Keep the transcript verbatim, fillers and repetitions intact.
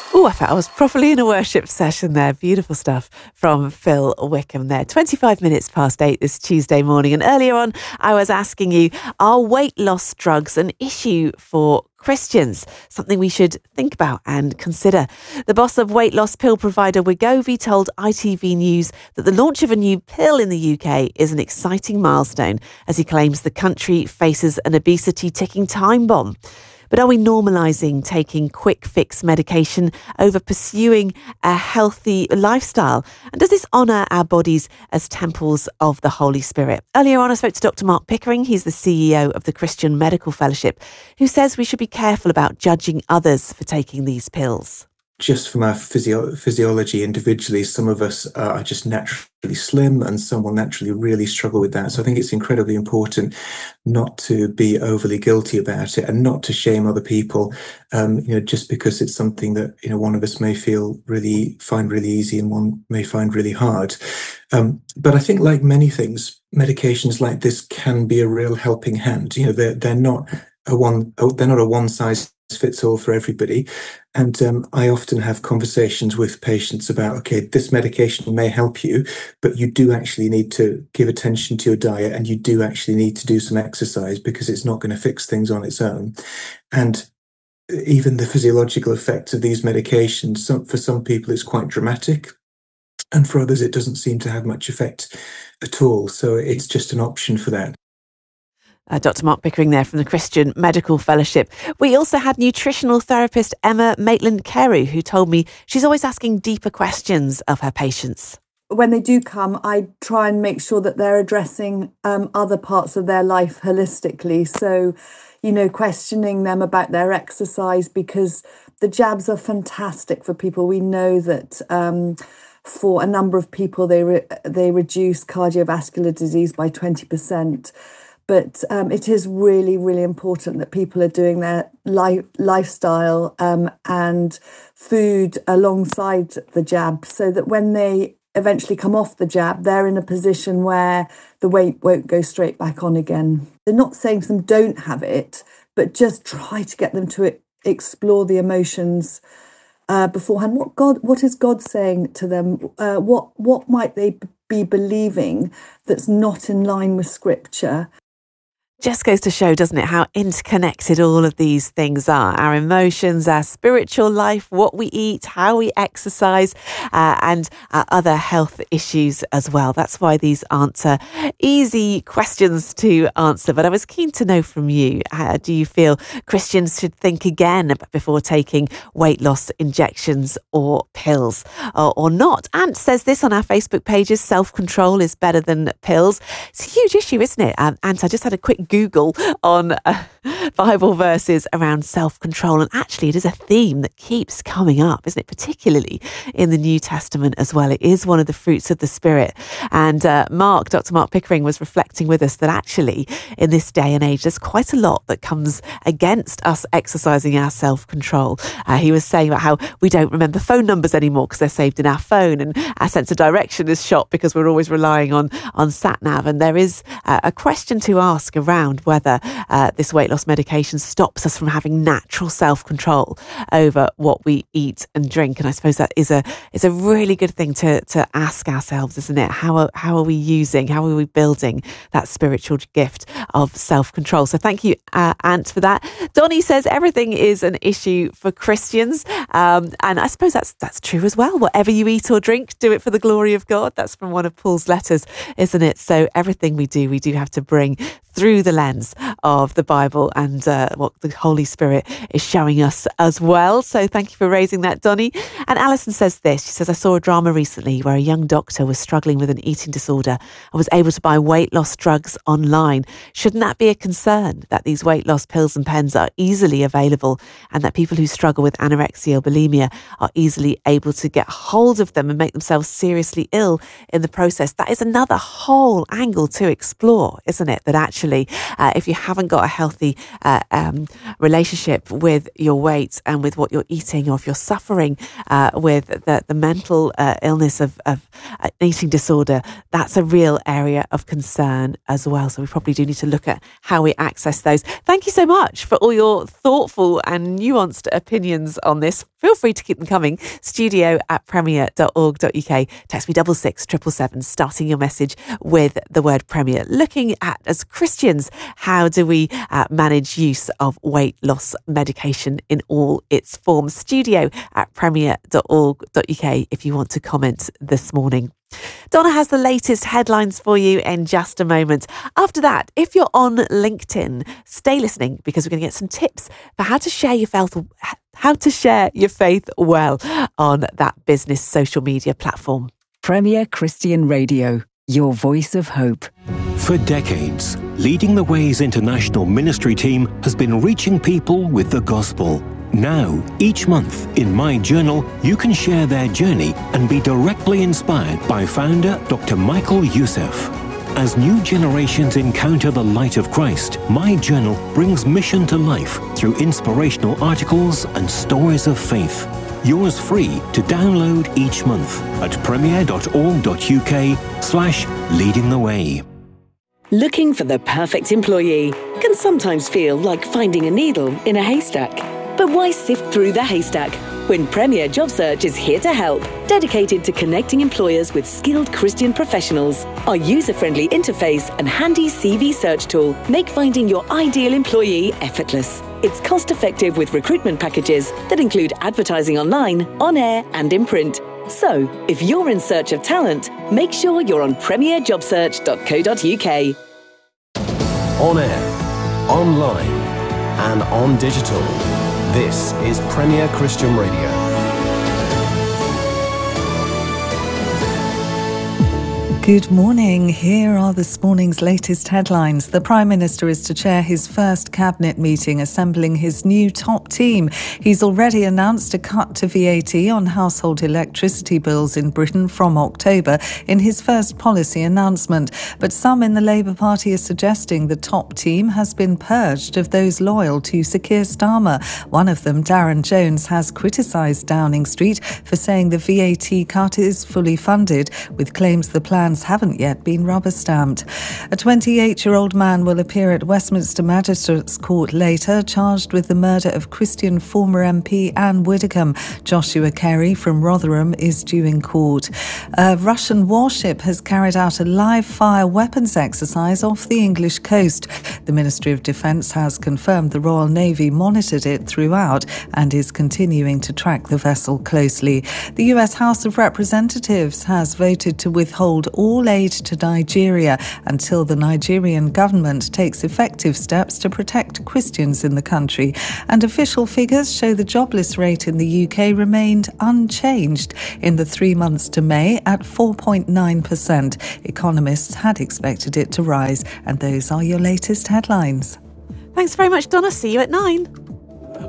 Oh, I felt I was properly in a worship session there. Beautiful stuff from Phil Wickham there. twenty-five minutes past eight this Tuesday morning. And earlier on, I was asking you, are weight loss drugs an issue for Christians? Something we should think about and consider. The boss of weight loss pill provider Wegovy told I T V News that the launch of a new pill in the U K is an exciting milestone as he claims the country faces an obesity ticking time bomb. But are we normalising taking quick fix medication over pursuing a healthy lifestyle? And does this honour our bodies as temples of the Holy Spirit? Earlier on, I spoke to Doctor Mark Pickering. He's the C E O of the Christian Medical Fellowship, who says we should be careful about judging others for taking these pills. Just from our physio- physiology individually, some of us are just naturally slim and some will naturally really struggle with that. So I think it's incredibly important not to be overly guilty about it and not to shame other people, um, you know, just because it's something that, you know, one of us may feel really, find really easy and one may find really hard. Um, but I think like many things, medications like this can be a real helping hand. You know, they're, they're not a one, they're not a one size fits all for everybody. And um, I often have conversations with patients about, okay, this medication may help you, but you do actually need to give attention to your diet and you do actually need to do some exercise because it's not going to fix things on its own. And even the physiological effects of these medications, some, for some people, it's quite dramatic. And for others, it doesn't seem to have much effect at all. So it's just an option for that. Uh, Doctor Mark Pickering there from the Christian Medical Fellowship. We also had nutritional therapist Emma Maitland-Carew, who told me she's always asking deeper questions of her patients. When they do come, I try and make sure that they're addressing um, other parts of their life holistically. So, you know, questioning them about their exercise, because the jabs are fantastic for people. We know that um, for a number of people, they re- they reduce cardiovascular disease by twenty percent. But um, it is really, really important that people are doing their life, lifestyle um, and food alongside the jab, so that when they eventually come off the jab, they're in a position where the weight won't go straight back on again. They're not saying to them, don't have it, but just try to get them to explore the emotions uh, beforehand. What God, what is God saying to them? Uh, what, what might they be believing that's not in line with Scripture? Just goes to show, doesn't it, how interconnected all of these things are. Our emotions, our spiritual life, what we eat, how we exercise, uh, and our other health issues as well. That's why these aren't uh, easy questions to answer. But I was keen to know from you, uh, do you feel Christians should think again before taking weight loss injections or pills or, or not? Ant says this on our Facebook pages, self-control is better than pills. It's a huge issue, isn't it? Um, Ant, I just had a quick Google on uh, Bible verses around self-control, and actually it is a theme that keeps coming up, isn't it? Particularly in the New Testament as well. It is one of the fruits of the Spirit. And uh, Mark, Doctor Mark Pickering, was reflecting with us that actually in this day and age there's quite a lot that comes against us exercising our self-control. Uh, he was saying about how we don't remember phone numbers anymore because they're saved in our phone, and our sense of direction is shot because we're always relying on on sat-nav. And there is uh, a question to ask around whether uh, this weight loss medication stops us from having natural self-control over what we eat and drink. And I suppose that is a is a really good thing to to ask ourselves, isn't it? How are, how are we using, how are we building that spiritual gift of self-control? So thank you, uh, Ant, for that. Donnie says everything is an issue for Christians. Um, and I suppose that's that's true as well. Whatever you eat or drink, do it for the glory of God. That's from one of Paul's letters, isn't it? So everything we do, we do have to bring through the lens of the Bible and uh, what the Holy Spirit is showing us as well. So thank you for raising that, Donnie. And Alison says this. She says, I saw a drama recently where a young doctor was struggling with an eating disorder and was able to buy weight loss drugs online. Shouldn't that be a concern, that these weight loss pills and pens are easily available and that people who struggle with anorexia or bulimia are easily able to get hold of them and make themselves seriously ill in the process? That is another whole angle to explore, isn't it? That actually actually, uh, if you haven't got a healthy uh, um, relationship with your weight and with what you're eating, or if you're suffering uh, with the, the mental uh, illness of, of uh, eating disorder, that's a real area of concern as well. So we probably do need to look at how we access those. Thank you so much for all your thoughtful and nuanced opinions on this. Feel free to keep them coming. Studio at premier dot org dot uk. Text me double six triple seven, starting your message with the word Premier. Looking at, as Christians, how do we uh, manage use of weight loss medication in all its forms? Studio at premier dot org dot uk if you want to comment this morning. Donna has the latest headlines for you in just a moment. After that, if you're on LinkedIn, stay listening, because we're going to get some tips for how to share your faith, how to share your faith well on that business social media platform. Premier Christian Radio, your voice of hope. For decades, Leading the Way's international ministry team has been reaching people with the gospel. Now, each month in My Journal, you can share their journey and be directly inspired by founder Doctor Michael Youssef. As new generations encounter the light of Christ, My Journal brings mission to life through inspirational articles and stories of faith. Yours free to download each month at premier dot org dot uk slash leading the way. Looking for the perfect employee can sometimes feel like finding a needle in a haystack. But why sift through the haystack when Premier Job Search is here to help, dedicated to connecting employers with skilled Christian professionals? Our user-friendly interface and handy C V search tool make finding your ideal employee effortless. It's cost-effective with recruitment packages that include advertising online, on air, and in print. So, if you're in search of talent, make sure you're on premier job search dot co dot uk. On air, online, and on digital. This is Premier Christian Radio. Good morning. Here are this morning's latest headlines. The Prime Minister is to chair his first cabinet meeting, assembling his new top team. He's already announced a cut to V A T on household electricity bills in Britain from October in his first policy announcement. But some in the Labour Party are suggesting the top team has been purged of those loyal to Sir Keir Starmer. One of them, Darren Jones, has criticised Downing Street for saying the V A T cut is fully funded, with claims the plans haven't yet been rubber-stamped. A twenty-eight-year-old man will appear at Westminster Magistrates Court later, charged with the murder of Christian former M P Anne Widdecombe. Joshua Kerry from Rotherham is due in court. A Russian warship has carried out a live-fire weapons exercise off the English coast. The Ministry of Defence has confirmed the Royal Navy monitored it throughout and is continuing to track the vessel closely. The U S House of Representatives has voted to withhold all all aid to Nigeria until the Nigerian government takes effective steps to protect Christians in the country. And official figures show the jobless rate in the U K remained unchanged in the three months to May at four point nine percent. Economists had expected it to rise. And those are your latest headlines. Thanks very much, Donna. See you at nine.